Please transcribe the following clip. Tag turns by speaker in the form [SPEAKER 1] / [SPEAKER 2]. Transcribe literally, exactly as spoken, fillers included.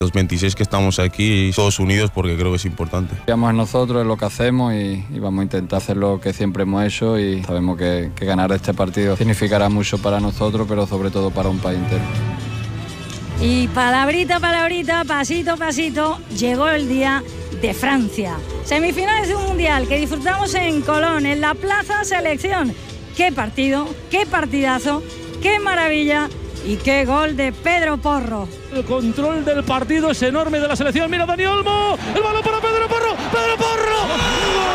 [SPEAKER 1] Los veintiséis que estamos aquí, todos unidos, porque creo que es importante.
[SPEAKER 2] Confiamos en nosotros, en lo que hacemos y, y vamos a intentar hacer lo que siempre hemos hecho y sabemos que, que ganar este partido significará mucho para nosotros, pero sobre todo para un país entero.
[SPEAKER 3] Y palabrita, palabrita, pasito, pasito, llegó el día de Francia. Semifinales de un mundial que disfrutamos en Colón, en la Plaza Selección. ¡Qué partido, qué partidazo, qué maravilla! Y qué gol de Pedro Porro.
[SPEAKER 4] El control del partido es enorme de la selección. Mira Dani Olmo. El balón para Pedro Porro. Pedro Porro.